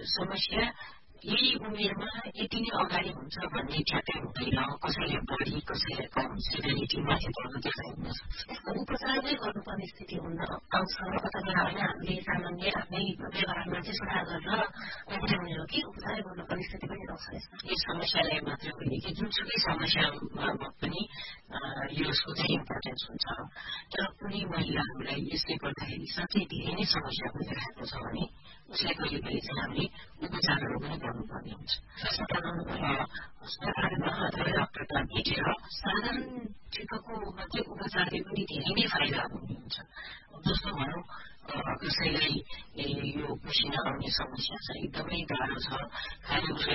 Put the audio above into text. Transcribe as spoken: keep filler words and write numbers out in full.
समस्या यही उमेरमा यति नै अगाडि हुन्छ भन्ने ठ्याक्कै हुँदैन कसैले बढी कसैले कम सिभिरिटी माथि पर्नु त्यो चाहिँ हुन सक्छ यसको उपचारमै गर्नुपर्ने स्थिति हुन आउँछ अथवा होइन हामीले सामान्य आफ्नै व्यवहारमा चाहिँ सुधार गरेर उठाउने हो कि उपचारै गर्नुपर्ने स्थिति पनि आउँछ यस समस्यालाई मात्रै होइन कि जुनसुकै समस्यामा पनि यसको चाहिँ इम्पोर्टेन्स हुन्छ तर कुनै महिलाहरूलाई यसले गर्दाखेरि साँच्चै धेरै नै समस्या भइरहेको छ भने उसलाई कहिले कहिले चाहिँ हामीले उपचारहरू पनि गर्नुपर्ने हुन्छ अस्पतालमा अथवा डाक्टरलाई भेटेर साधारण ठिक्कको मात्रै उपचारले पनि धेरै नै फाइदा हुने हुन्छ जस्तो भनौँ कसैलाई यो पसिना आउने समस्या छ एकदमै गाह्रो छ खालि उसलाई